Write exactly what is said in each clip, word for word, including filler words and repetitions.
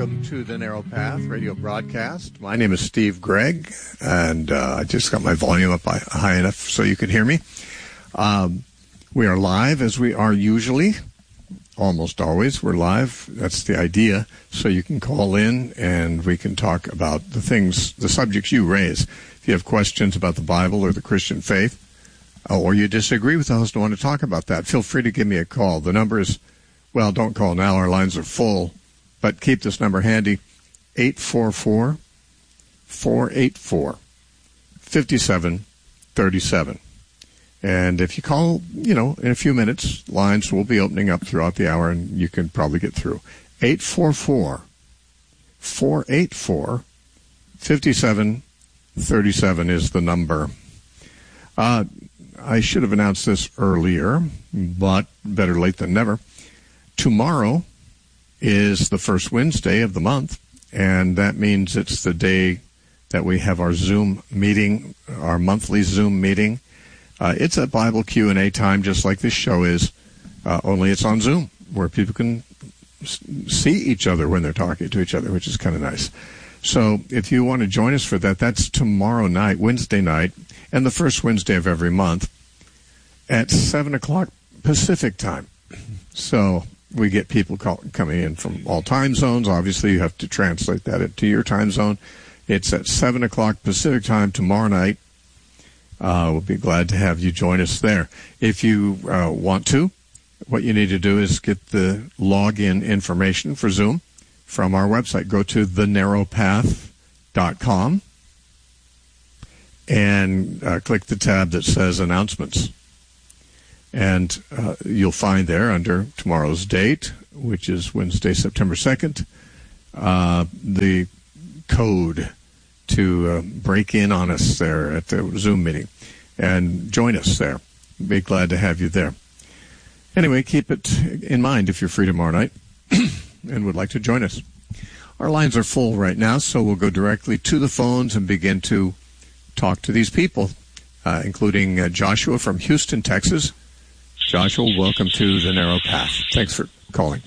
Welcome to the Narrow Path radio broadcast. My name is Steve Gregg, and uh, I just got my volume up high enough so you can hear me. Um, we are live, as we are usually, almost always. We're live. That's the idea. So you can call in, and we can talk about the things, the subjects you raise. If you have questions about the Bible or the Christian faith, or you disagree with us and want to talk about that, feel free to give me a call. The number is, well, don't call now. Our lines are full. But keep this number handy, eight four four, four eight four, five seven three seven. And if you call, you know, in a few minutes, lines will be opening up throughout the hour, and you can probably get through. eight four four, four eight four, five seven three seven is the number. Uh, I should have announced this earlier, but better late than never. Tomorrow is the first Wednesday of the month, and that means it's the day that we have our Zoom meeting, our monthly Zoom meeting. Uh, it's a Bible Q and A time, just like this show is, uh, only it's on Zoom, where people can s- see each other when they're talking to each other, which is kind of nice. So if you want to join us for that, that's tomorrow night, Wednesday night, and the first Wednesday of every month at seven o'clock Pacific time. So we get people call, coming in from all time zones. Obviously, you have to translate that into your time zone. It's at seven o'clock Pacific time tomorrow night. Uh, we'll be glad to have you join us there. If you uh, want to, what you need to do is get the login information for Zoom from our website. Go to the narrow path dot com and uh, click the tab that says Announcements. And uh, you'll find there under tomorrow's date, which is Wednesday, September second, uh, the code to uh, break in on us there at the Zoom meeting and join us there. Be glad to have you there. Anyway, keep it in mind if you're free tomorrow night and would like to join us. Our lines are full right now, so we'll go directly to the phones and begin to talk to these people, uh, including uh, Joshua from Houston, Texas. Joshua, welcome to the Narrow Path. Thanks for calling.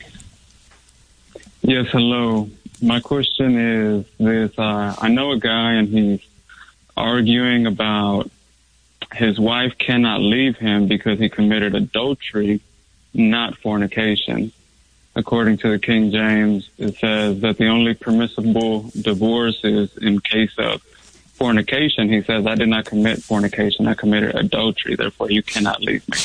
Yes, hello. My question is this. Uh, I know a guy, and he's arguing about his wife cannot leave him because he committed adultery, not fornication. According to the King James, it says that the only permissible divorce is in case of fornication. He says, I did not commit fornication. I committed adultery. Therefore, you cannot leave me.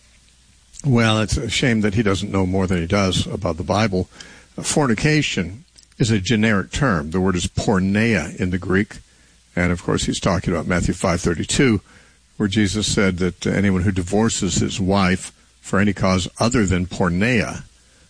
Well, it's a shame that he doesn't know more than he does about the Bible. Fornication is a generic term. The word is porneia in the Greek. And, of course, he's talking about Matthew five thirty-two, where Jesus said that anyone who divorces his wife for any cause other than porneia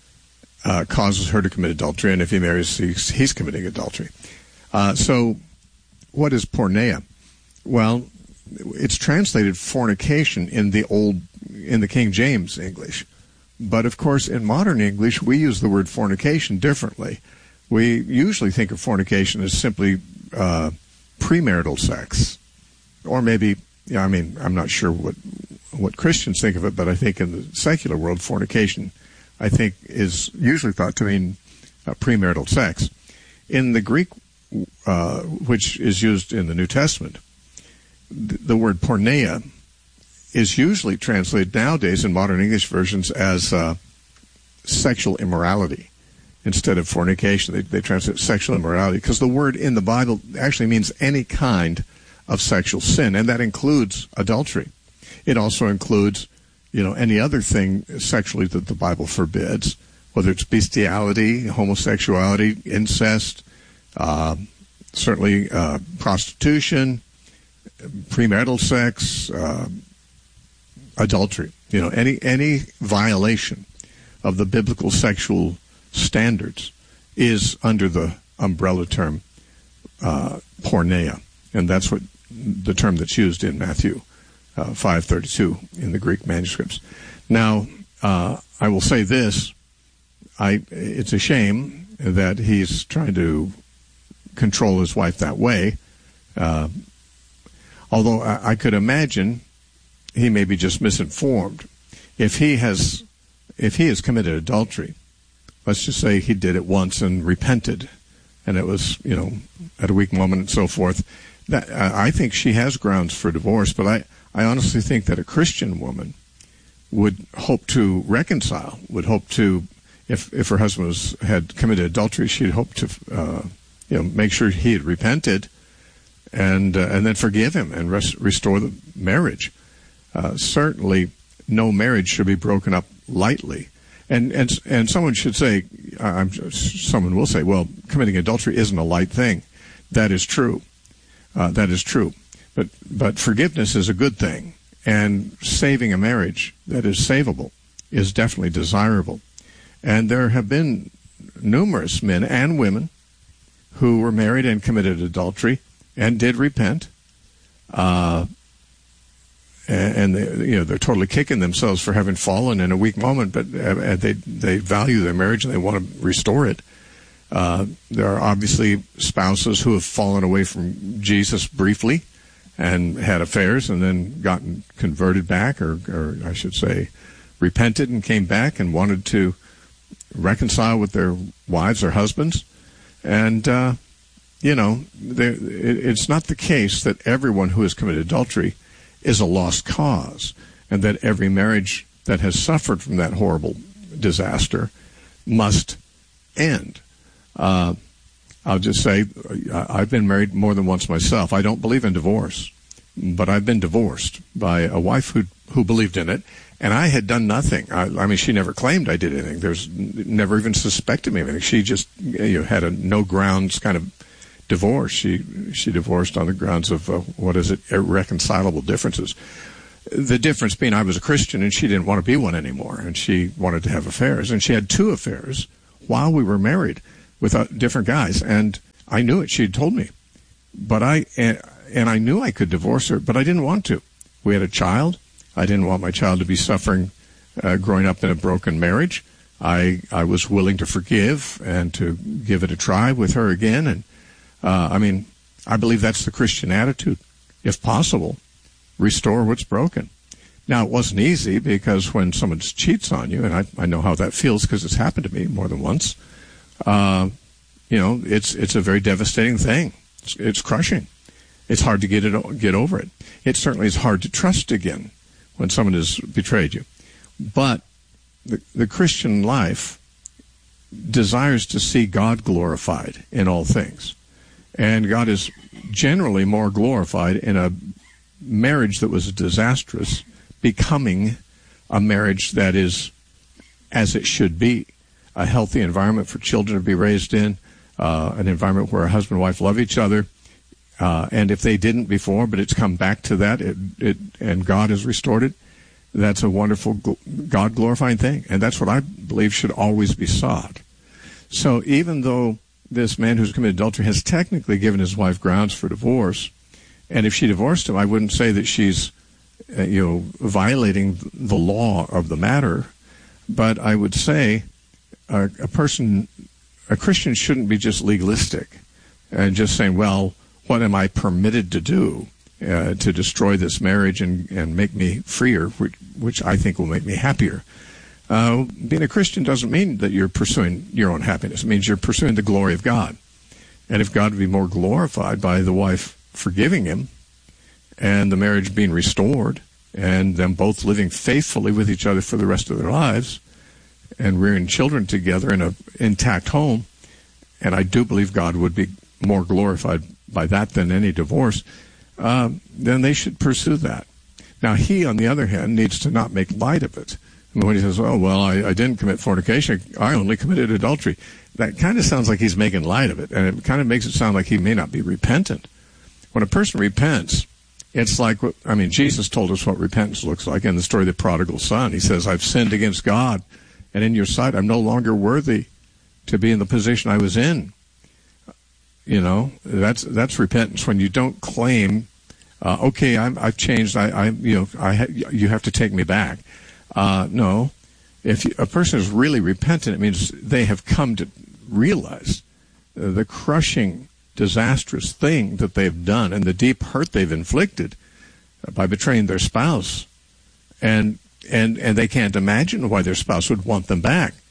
uh, causes her to commit adultery. And if he marries, he's, he's committing adultery. Uh, so what is porneia? Well, it's translated fornication in the old, in the King James English. But, of course, in modern English, we use the word fornication differently. We usually think of fornication as simply uh, premarital sex. Or maybe, yeah, I mean, I'm not sure what what Christians think of it, but I think in the secular world, fornication, I think, is usually thought to mean uh, premarital sex. In the Greek, uh, which is used in the New Testament, the word porneia is usually translated nowadays in modern English versions as uh, sexual immorality instead of fornication. They, they translate sexual immorality because the word in the Bible actually means any kind of sexual sin, and that includes adultery. It also includes, you know, any other thing sexually that the Bible forbids, whether it's bestiality, homosexuality, incest, uh, certainly uh, prostitution, premarital sex, uh, adultery, you know, any any violation of the biblical sexual standards is under the umbrella term uh, porneia, and that's what the term that's used in Matthew uh, five thirty-two in the Greek manuscripts. Now, uh, I will say this: I it's a shame that he's trying to control his wife that way. Uh, although I, I could imagine he may be just misinformed. If he has, if he has committed adultery, let's just say he did it once and repented, and it was, you know, at a weak moment and so forth. That, I think she has grounds for divorce, but I, I honestly think that a Christian woman would hope to reconcile, would hope to, if if her husband was, had committed adultery, she'd hope to, uh, you know, make sure he had repented, and uh, and then forgive him and res- restore the marriage. Uh, certainly, no marriage should be broken up lightly. And and and someone should say, I'm, someone will say, well, committing adultery isn't a light thing. That is true. Uh, that is true. But but forgiveness is a good thing, and saving a marriage that is savable is definitely desirable. And there have been numerous men and women who were married and committed adultery and did repent. Uh, and they, you know, they're totally kicking themselves for having fallen in a weak moment, but uh, they they value their marriage and they want to restore it. Uh, there are obviously spouses who have fallen away from Jesus briefly and had affairs and then gotten converted back, or, or I should say, repented and came back and wanted to reconcile with their wives or husbands. And, uh, you know, it, it's not the case that everyone who has committed adultery is a lost cause, and that every marriage that has suffered from that horrible disaster must end. Uh, I'll just say, I've been married more than once myself. I don't believe in divorce, but I've been divorced by a wife who who believed in it, and I had done nothing. I, I mean, she never claimed I did anything. There's never even suspected me of anything. She just, you know, had a no grounds kind of divorce. She she divorced on the grounds of, uh, what is it, irreconcilable differences. The difference being I was a Christian and she didn't want to be one anymore, and she wanted to have affairs. And she had two affairs while we were married with uh, different guys, and I knew it. She had told me. But I, and, and I knew I could divorce her, but I didn't want to. We had a child. I didn't want my child to be suffering uh, growing up in a broken marriage. I I was willing to forgive and to give it a try with her again, and Uh, I mean, I believe that's the Christian attitude. If possible, restore what's broken. Now, it wasn't easy, because when someone cheats on you, and I, I know how that feels because it's happened to me more than once, uh, you know, it's it's a very devastating thing. It's, it's crushing. It's hard to get it get over it. It certainly is hard to trust again when someone has betrayed you. But the, the Christian life desires to see God glorified in all things. And God is generally more glorified in a marriage that was disastrous becoming a marriage that is as it should be, a healthy environment for children to be raised in, uh, an environment where a husband and wife love each other. Uh, and if they didn't before, but it's come back to that, it, it, and God has restored it, that's a wonderful God-glorifying thing. And that's what I believe should always be sought. So even though this man who's committed adultery has technically given his wife grounds for divorce, and if she divorced him, I wouldn't say that she's, uh, you know, violating the law of the matter, but I would say a, a person, a Christian shouldn't be just legalistic and just saying, well, what am I permitted to do uh, to destroy this marriage and, and make me freer, which, which I think will make me happier. Uh, being a Christian doesn't mean that you're pursuing your own happiness. It means you're pursuing the glory of God. And if God would be more glorified by the wife forgiving him and the marriage being restored and them both living faithfully with each other for the rest of their lives and rearing children together in an intact home, and I do believe God would be more glorified by that than any divorce, uh, then they should pursue that. Now, he, on the other hand, needs to not make light of it. When he says, oh, well, I, I didn't commit fornication, I only committed adultery. That kind of sounds like he's making light of it, and it kind of makes it sound like he may not be repentant. When a person repents, it's like, I mean, Jesus told us what repentance looks like in the story of the prodigal son. He says, I've sinned against God, and in your sight I'm no longer worthy to be in the position I was in. You know, that's that's repentance, when you don't claim, uh, okay, I'm, I've changed, I, I, you know, I ha- you have to take me back. Uh, no, if you, a person is really repentant, it means they have come to realize uh, the crushing, disastrous thing that they've done and the deep hurt they've inflicted uh, by betraying their spouse, and and and they can't imagine why their spouse would want them back.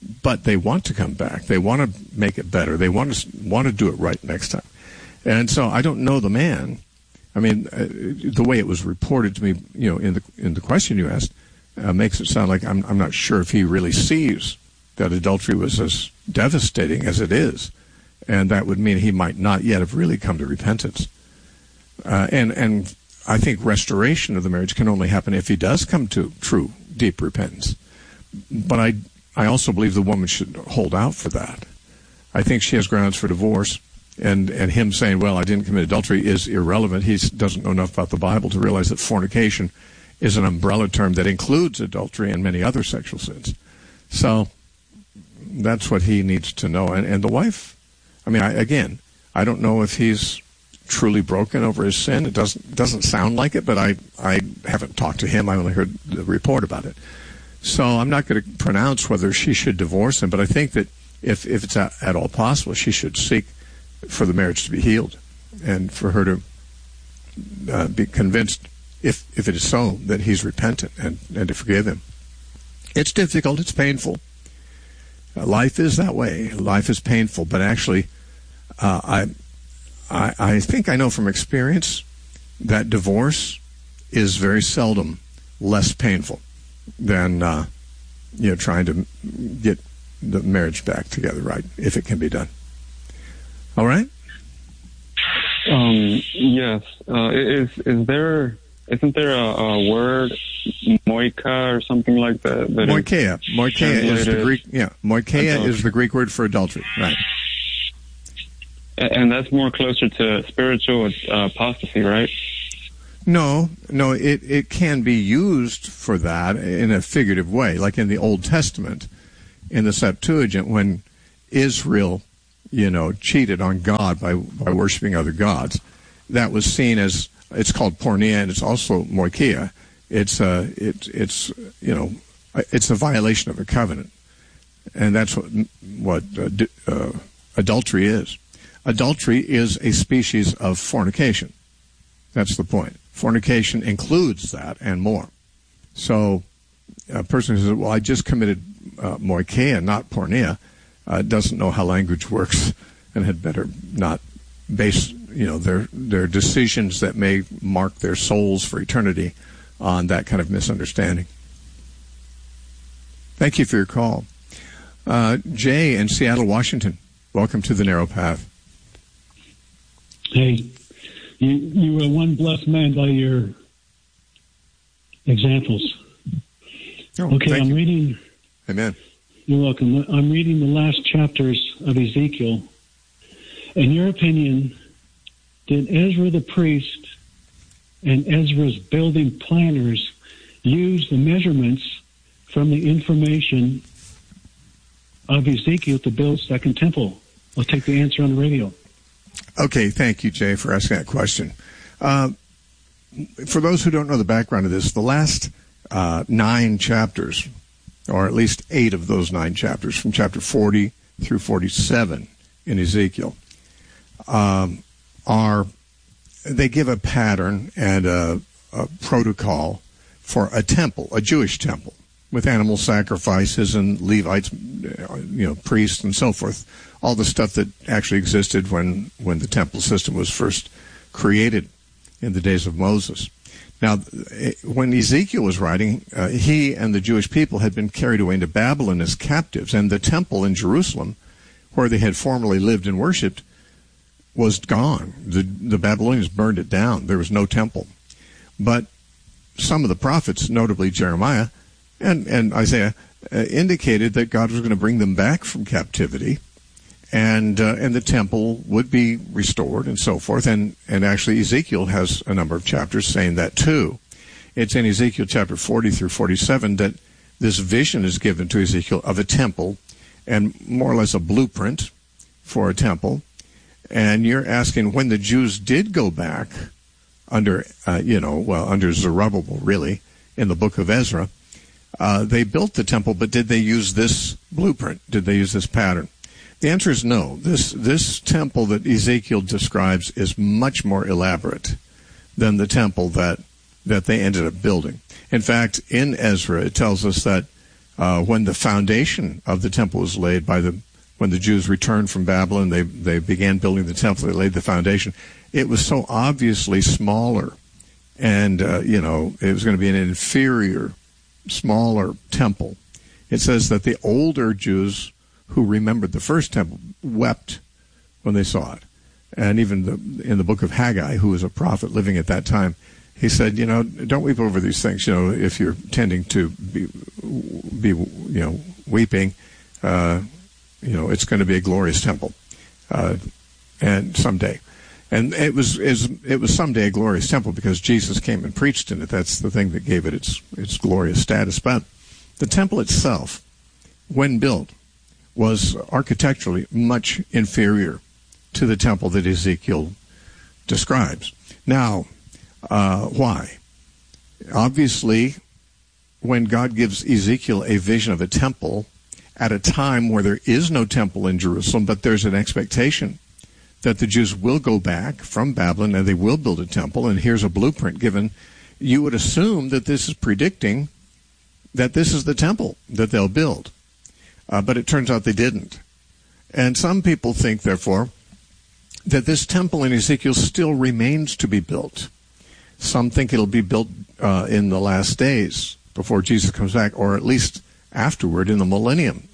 but they want to come back. They want to make it better. They want to want to do it right next time. And so I don't know the man. I mean, uh, the way it was reported to me, you know, in the in the question you asked, uh, makes it sound like I'm I'm not sure if he really sees that adultery was as devastating as it is, and that would mean he might not yet have really come to repentance. Uh, and and I think restoration of the marriage can only happen if he does come to true, deep repentance. But I I also believe the woman should hold out for that. I think she has grounds for divorce, and, and him saying, well, I didn't commit adultery is irrelevant. He doesn't know enough about the Bible to realize that fornication is an umbrella term that includes adultery and many other sexual sins. So that's what he needs to know. And, and the wife, I mean, I, again, I don't know if he's truly broken over his sin. It doesn't doesn't sound like it, but I, I haven't talked to him. I only heard the report about it. So I'm not going to pronounce whether she should divorce him, but I think that if, if it's at, at all possible, she should seek for the marriage to be healed and for her to uh, be convinced, if, if it is so, that he's repentant and, and to forgive him. It's difficult. It's painful. Uh, life is that way. Life is painful, but actually uh, I, I, I think I know from experience that divorce is very seldom less painful than uh, you know, trying to get the marriage back together, right? If it can be done. All right. Um. Yes. Uh, is is there? Isn't there a, a word, moika or something like that? that moikeia. Moikeia is the Greek. Yeah. Moikeia adultery. is the Greek word for adultery. Right. And that's more closer to spiritual uh, apostasy, right? No, no, it, it can be used for that in a figurative way, like in the Old Testament, in the Septuagint, when Israel, you know, cheated on God by, by worshiping other gods. That was seen as, it's called porneia, and it's also moikeia. It's, uh, it, it's, you know, it's a violation of a covenant. And that's what, what uh, uh, adultery is. Adultery is a species of fornication. That's the point. Fornication includes that and more. So a person who says, well, I just committed uh, moikeia, not porneia, uh, doesn't know how language works and had better not base, you know, their their decisions that may mark their souls for eternity on that kind of misunderstanding. Thank you for your call. Uh, Jay in Seattle, Washington, welcome to The Narrow Path. Hey, you, you were one blessed man by your examples. Oh, okay, I'm you. reading. Amen. You're welcome. I'm reading the last chapters of Ezekiel. In your opinion, did Ezra the priest and Ezra's building planners use the measurements from the information of Ezekiel to build Second Temple? I'll take the answer on the radio. Okay, thank you, Jay, for asking that question. Uh, for those who don't know the background of this, the last uh, nine chapters, or at least eight of those nine chapters, from chapter forty through forty-seven in Ezekiel, um, are they give a pattern and a, a protocol for a temple, a Jewish temple, with animal sacrifices and Levites, you know, priests and so forth, all the stuff that actually existed when, when the temple system was first created in the days of Moses. Now, when Ezekiel was writing, uh, he and the Jewish people had been carried away into Babylon as captives, and the temple in Jerusalem, where they had formerly lived and worshipped, was gone. The, the Babylonians burned it down. There was no temple. But some of the prophets, notably Jeremiah and, and Isaiah, uh, indicated that God was going to bring them back from captivity, and uh, and the temple would be restored and so forth. And, and actually Ezekiel has a number of chapters saying that too. It's in Ezekiel chapter forty through forty-seven that this vision is given to Ezekiel of a temple and more or less a blueprint for a temple. And you're asking, when the Jews did go back under, uh, you know, well, under Zerubbabel, really, in the book of Ezra, uh, they built the temple, but did they use this blueprint? Did they use this pattern? The answer is no. This this temple that Ezekiel describes is much more elaborate than the temple that that they ended up building. In fact, in Ezra, it tells us that Uh, when the foundation of the temple was laid by the, when the Jews returned from Babylon, they, they began building the temple, they laid the foundation. It was so obviously smaller, and, uh, you know, it was going to be an inferior, smaller temple. It says that the older Jews who remembered the first temple wept when they saw it. And even the, in the book of Haggai, who was a prophet living at that time, he said, you know, don't weep over these things. You know, if you're tending to be, be you know, weeping, uh, you know, it's going to be a glorious temple, uh, and someday. And it was, it was someday a glorious temple because Jesus came and preached in it. That's the thing that gave it its, its glorious status. But the temple itself, when built, was architecturally much inferior to the temple that Ezekiel describes. Now, uh, why? Obviously, when God gives Ezekiel a vision of a temple at a time where there is no temple in Jerusalem, but there's an expectation that the Jews will go back from Babylon and they will build a temple, and here's a blueprint given, you would assume that this is predicting that this is the temple that they'll build. Uh, but it turns out they didn't. And some people think, therefore, that this temple in Ezekiel still remains to be built. Some think it'll be built uh, in the last days before Jesus comes back, or at least afterward in the millennium.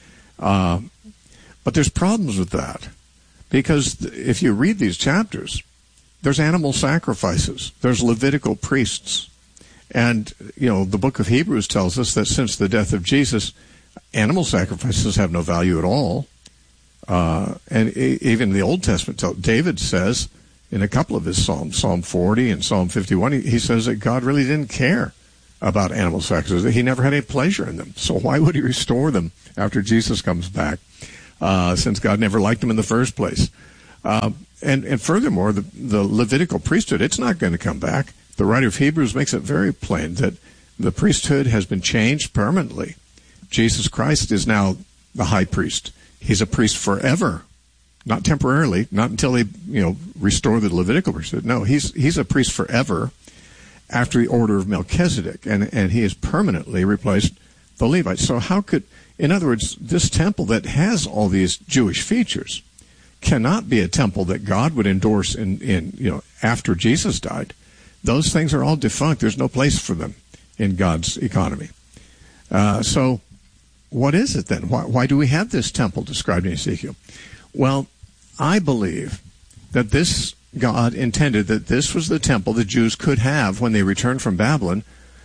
Uh, but there's problems with that, because if you read these chapters, there's animal sacrifices, there's Levitical priests, and you know the book of Hebrews tells us that since the death of Jesus, animal sacrifices have no value at all. Uh, and even the Old Testament, David says in a couple of his Psalms, Psalm forty and Psalm fifty-one, he, he says that God really didn't care about animal sacrifices. He never had any pleasure in them. So why would he restore them after Jesus comes back, uh, since God never liked them in the first place? Uh, and, and furthermore, the, the Levitical priesthood, it's not going to come back. The writer of Hebrews makes it very plain that the priesthood has been changed permanently. Jesus Christ is now the high priest. He's a priest forever, not temporarily, not until they, you know, restore the Levitical priesthood. No, he's he's a priest forever after the order of Melchizedek, and, and he has permanently replaced the Levites. So how could, in other words, this temple that has all these Jewish features cannot be a temple that God would endorse in, in you know, after Jesus died. Those things are all defunct. There's no place for them in God's economy. Uh, so what is it then? Why, why do we have this temple described in Ezekiel? Well, I believe that this God intended that this was the temple the Jews could have when they returned from Babylon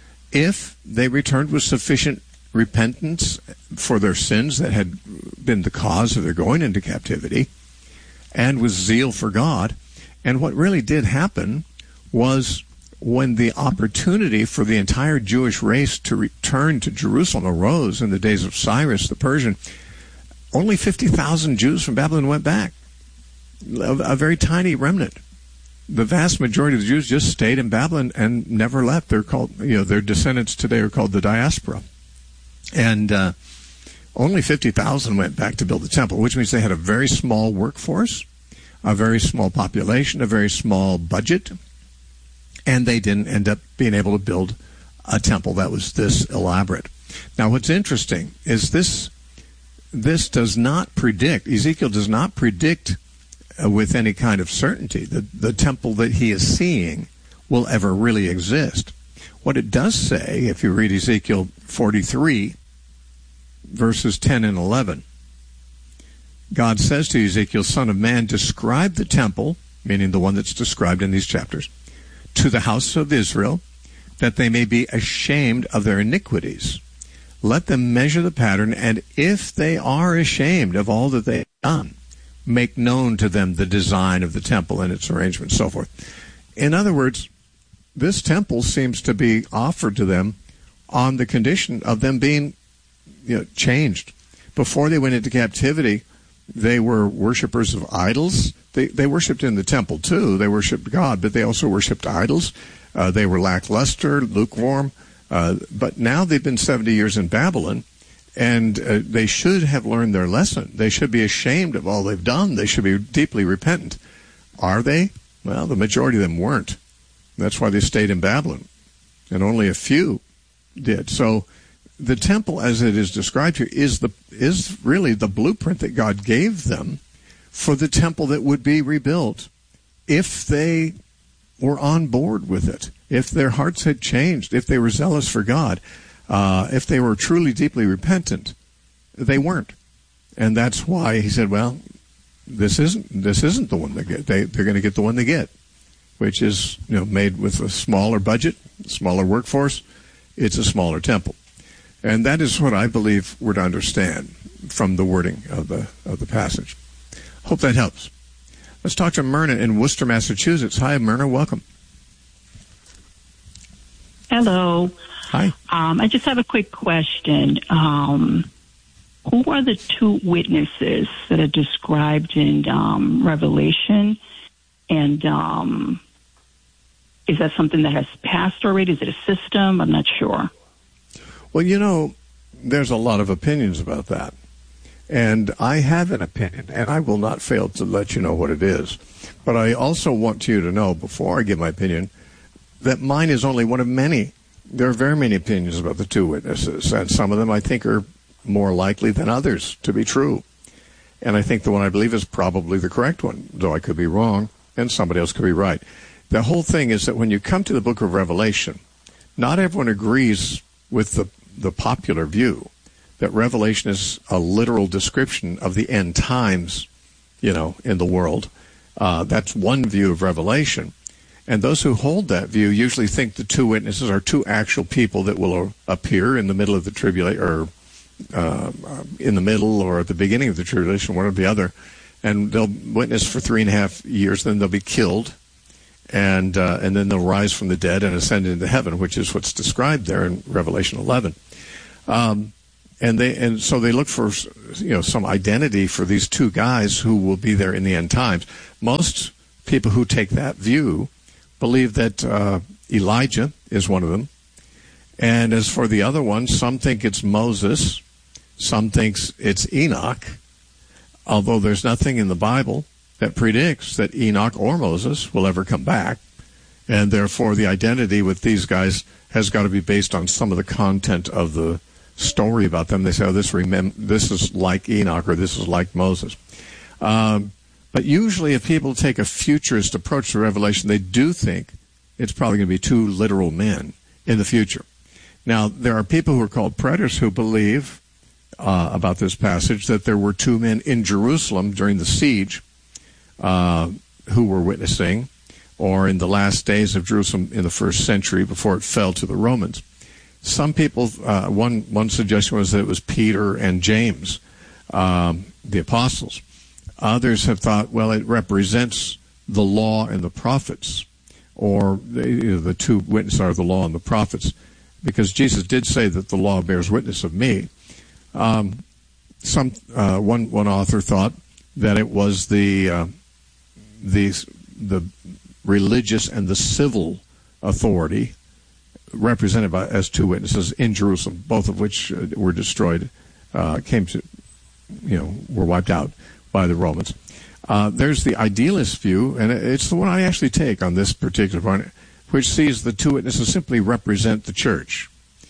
if they returned with sufficient repentance for their sins that had been the cause of their going into captivity, and with zeal for God. And what really did happen was when the opportunity for the entire Jewish race to return to Jerusalem arose in the days of Cyrus the Persian, only fifty thousand Jews from Babylon went back. A very tiny remnant. The vast majority of the Jews just stayed in Babylon and never left. They're called, you know, their descendants today are called the diaspora. And uh, only fifty thousand went back to build the temple, which means they had a very small workforce, a very small population, a very small budget, and they didn't end up being able to build a temple that was this elaborate. Now, what's interesting is this, this does not predict, Ezekiel does not predict uh, with any kind of certainty that the temple that he is seeing will ever really exist. What it does say, if you read Ezekiel forty-three, verses ten and eleven, God says to Ezekiel, "Son of man, describe the temple," meaning the one that's described in these chapters, "to the house of Israel, that they may be ashamed of their iniquities. Let them measure the pattern, and if they are ashamed of all that they have done, make known to them the design of the temple and its arrangement," and so forth. In other words, this temple seems to be offered to them on the condition of them being, you know, changed. Before they went into captivity, they were worshipers of idols. They, they worshipped in the temple, too. They worshipped God, but they also worshipped idols. Uh, they were lackluster, lukewarm. Uh, but now they've been seventy years in Babylon, and uh, they should have learned their lesson. They should be ashamed of all they've done. They should be deeply repentant. Are they? Well, the majority of them weren't. That's why they stayed in Babylon, and only a few did. So the temple, as it is described here, is the is really the blueprint that God gave them for the temple that would be rebuilt if they were on board with it, if their hearts had changed, if they were zealous for God, uh, if they were truly deeply repentant. They weren't, and that's why he said, "Well, this isn't this isn't the one they get. They they're going to get the one they get, which is you know made with a smaller budget, smaller workforce. It's a smaller temple." And that is what I believe we're to understand from the wording of the of the passage. Hope that helps. Let's talk to Myrna in Worcester, Massachusetts. Hi, Myrna. Welcome. Hello. Hi. Um, I just have a quick question. Um, who are the two witnesses that are described in um, Revelation? And um, is that something that has passed already? Is it a system? I'm not sure. Well, you know, there's a lot of opinions about that. And I have an opinion, and I will not fail to let you know what it is. But I also want you to know, before I give my opinion, that mine is only one of many. There are very many opinions about the two witnesses, and some of them I think are more likely than others to be true. And I think the one I believe is probably the correct one, though I could be wrong, and somebody else could be right. The whole thing is that when you come to the book of Revelation, not everyone agrees with the the popular view that Revelation is a literal description of the end times, you know, in the world. Uh, that's one view of Revelation. And those who hold that view usually think the two witnesses are two actual people that will appear in the middle of the tribulation, or uh, in the middle or at the beginning of the tribulation, one or the other. And they'll witness for three and a half years, then they'll be killed. And uh, and then they'll rise from the dead and ascend into heaven, which is what's described there in Revelation eleven. Um, and they and so they look for you know some identity for these two guys who will be there in the end times. Most people who take that view believe that uh, Elijah is one of them. And as for the other ones, some think it's Moses, some thinks it's Enoch, although there's nothing in the Bible that predicts that Enoch or Moses will ever come back, and therefore the identity with these guys has got to be based on some of the content of the story about them. They say, oh, this, remem- this is like Enoch, or this is like Moses. Um, but usually if people take a futurist approach to Revelation, they do think it's probably going to be two literal men in the future. Now, there are people who are called preterists who believe uh, about this passage that there were two men in Jerusalem during the siege Uh, who were witnessing, or in the last days of Jerusalem in the first century before it fell to the Romans. Some people, uh, one one suggestion was that it was Peter and James, um, the apostles. Others have thought, well, it represents the law and the prophets, or the, you know, the two witnesses are the law and the prophets, because Jesus did say that the law bears witness of me. Um, some uh, one one author thought that it was the uh, the the religious and the civil authority represented by as two witnesses in Jerusalem, both of which uh, were destroyed, uh, came to, you know, were wiped out by the Romans. Uh, there's the idealist view, and it's the one I actually take on this particular point, which sees the two witnesses simply represent the church.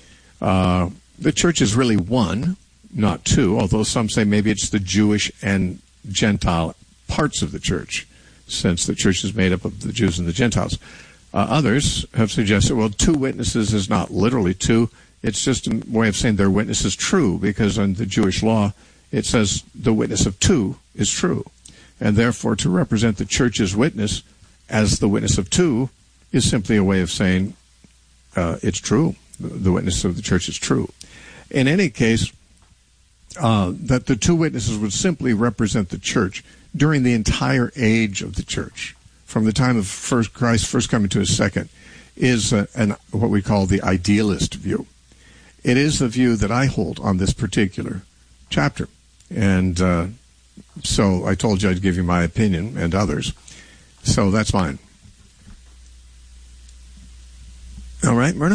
Uh, the church is really one, not two, although some say maybe it's the Jewish and Gentile parts of the church, since the church is made up of the Jews and the Gentiles. Uh, others have suggested, well, two witnesses is not literally two. It's just a way of saying their witness is true, because in the Jewish law, it says the witness of two is true. And therefore, to represent the church's witness as the witness of two is simply a way of saying uh, it's true. The witness of the church is true. In any case, uh, that the two witnesses would simply represent the church during the entire age of the church, from the time of first Christ first coming to his second, is a, an, what we call the idealist view. It is the view that I hold on this particular chapter. And uh, so I told you I'd give you my opinion and others. So that's mine. All right, Myrna?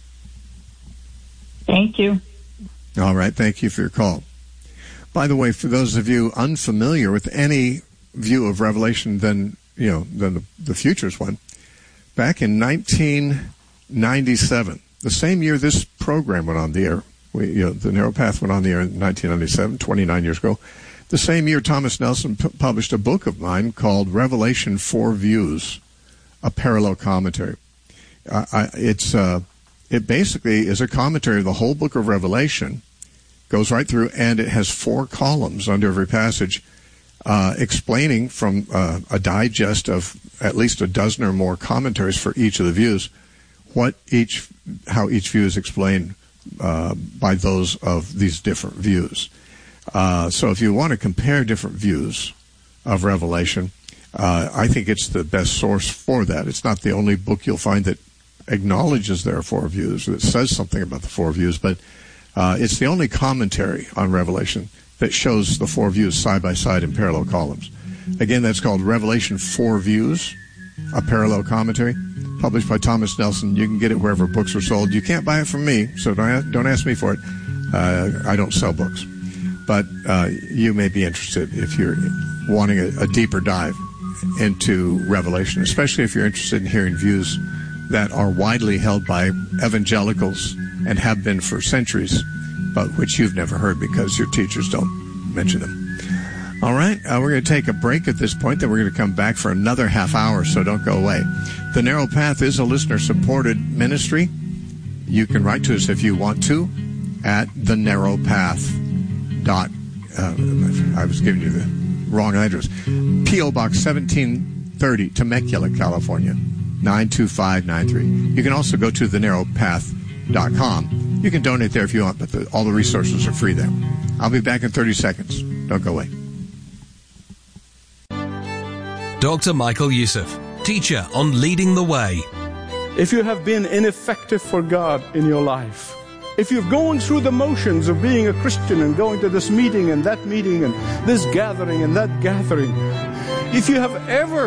Thank you. All right, thank you for your call. By the way, for those of you unfamiliar with any view of Revelation than, you know, than the, the futures one, back in nineteen ninety-seven, the same year this program went on the air, We, you know, the Narrow Path went on the air in nineteen ninety-seven, twenty-nine years ago. The same year, Thomas Nelson p- published a book of mine called Revelation Four Views, a parallel commentary. Uh, I, it's uh, it basically is a commentary of the whole book of Revelation, goes right through, and it has four columns under every passage, uh, explaining from uh, a digest of at least a dozen or more commentaries for each of the views, what each, how each view is explained uh, by those of these different views. Uh, so if you want to compare different views of Revelation, uh, I think it's the best source for that. It's not the only book you'll find that acknowledges there are four views, that says something about the four views, but uh, it's the only commentary on Revelation that shows the four views side by side in parallel columns. Again, that's called Revelation Four Views, a parallel commentary, published by Thomas Nelson. You can get it wherever books are sold. You can't buy it from me, so don't, don't ask me for it. Uh, I don't sell books. But uh, you may be interested if you're wanting a, a deeper dive into Revelation, especially if you're interested in hearing views that are widely held by evangelicals and have been for centuries, but which you've never heard because your teachers don't mention them. All right, uh, we're going to take a break at this point, then we're going to come back for another half hour, so don't go away. The Narrow Path is a listener-supported ministry. You can write to us if you want to at the Narrow Path. Dot, uh, I was giving you the wrong address. P O. Box seventeen thirty, Temecula, California, nine two five nine three. You can also go to the narrow path dot com. You can donate there if you want, but the, all the resources are free there. I'll be back in thirty seconds. Don't go away. Doctor Michael Youssef, teacher on Leading the Way. If you have been ineffective for God in your life, if you've gone through the motions of being a Christian and going to this meeting and that meeting and this gathering and that gathering, if you have ever